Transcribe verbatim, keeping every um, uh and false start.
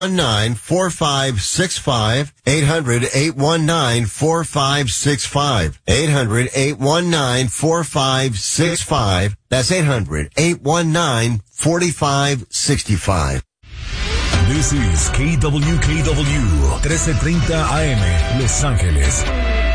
one nine, four five six five. eight hundred, eight one nine, four five six five. eight hundred, eight one nine, four five six five. That's eight hundred, eight one nine, four five six five. This is K W K W thirteen thirty A M, Los Ángeles.